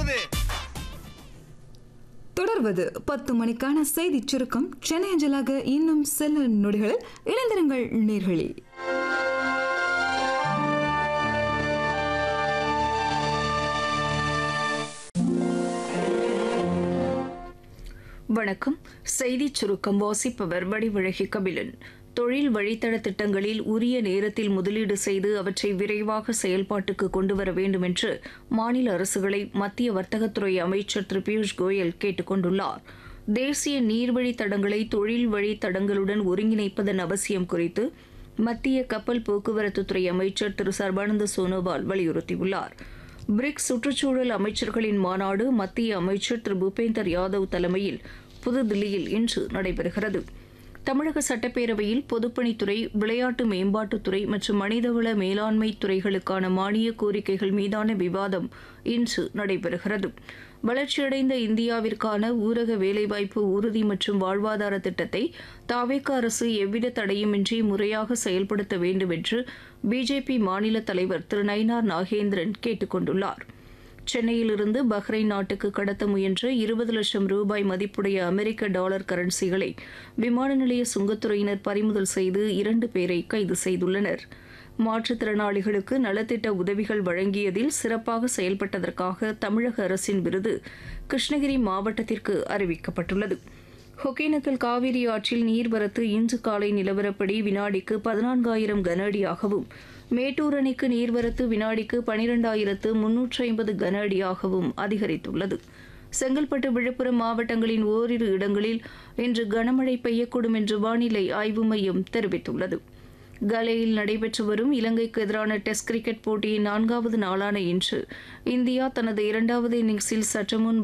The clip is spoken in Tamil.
போகுது. தொடர்வது 10 மணிக்கான செய்தி சுருக்கம். சென்னை அஞ்சலாக இன்னும் சில நொடிகளில் இணைந்திருங்கள் நேர்களே. வணக்கம். செய்திச் சுருக்கம் வாசிப்பவர் வடிவழகி கபிலன். தொழில் வழித்தட திட்டங்களில் உரிய நேரத்தில் முதலீடு செய்து அவற்றை விரைவாக செயல்பாட்டுக்கு கொண்டுவர வேண்டும் என்று மாநில அரசுகளை மத்திய வர்த்தகத்துறை அமைச்சர் திரு பியூஷ் கோயல் கேட்டுக் கொண்டுள்ளார். தேசிய நீர்வழித் தடங்களை தொழில் வழித்தடங்களுடன் ஒருங்கிணைப்பதன் அவசியம் குறித்து மத்திய கப்பல் போக்குவரத்துத்துறை அமைச்சர் திரு சர்பானந்த சோனோவால் வலியுறுத்தியுள்ளார். பிரிக்ஸ் சுற்றுச்சூழல் அமைச்சர்களின் மாநாடு மத்திய அமைச்சர் திரு பூபேந்தர் யாதவ் தலைமையில் புதுதில்லியில் இன்று நடைபெறுகிறது. தமிழக சட்டப்பேரவையில் பொதுப்பணித்துறை, விளையாட்டு மேம்பாட்டுத்துறை மற்றும் மனிதவள மேலாண்மை துறைகளுக்கான மானிய கோரிக்கைகள் மீதான விவாதம் இன்று நடைபெறுகிறது. வளர்ச்சியடைந்த இந்தியாவிற்கான ஊரக வேலைவாய்ப்பு உறுதி மற்றும் வாழ்வாதார திட்டத்தை தாவேகா அரசு எவ்வித தடையுமின்றி முறையாக செயல்படுத்த வேண்டும் என்று பிஜேபி மாநில தலைவர் திரு நயினார் நாகேந்திரன் கேட்டுக் கொண்டுள்ளார். சென்னையிலிருந்து பஹ்ரைன் நாட்டுக்கு கடத்த முயன்ற 20 லட்சம் ரூபாய் மதிப்புடைய அமெரிக்க டாலர் கரன்சிகளை விமான நிலைய சுங்கத்துறையினர் பறிமுதல் செய்து 2 பேரை கைது செய்துள்ளனர். மாற்றுத்திறனாளிகளுக்கு நலத்திட்ட உதவிகள் வழங்கியதில் சிறப்பாக செயல்பட்டதற்காக தமிழக அரசின் விருது கிருஷ்ணகிரி மாவட்டத்திற்கு அறிவிக்கப்பட்டுள்ளது. ஒகேனக்கல் காவிரி ஆற்றில் நீர்வரத்து இன்று காலை நிலவரப்படி வினாடிக்கு 14,000 கன அடியாகவும், மேட்டூர் அணைக்கு நீர்வரத்து வினாடிக்கு 12,350 கன அடியாகவும் அதிகரித்துள்ளது. செங்கல்பட்டு, விழுப்புரம் மாவட்டங்களின் ஓரிரு இடங்களில் இன்று கனமழை பெய்யக்கூடும் என்று வானிலை ஆய்வு மையம் தெரிவித்துள்ளது. கலேயில் நடைபெற்று வரும் இலங்கைக்கு எதிரான டெஸ்ட் கிரிக்கெட் போட்டியின் 4வது நாளான இன்று இந்தியா தனது 2வது இன்னிங்ஸில் சற்று முன்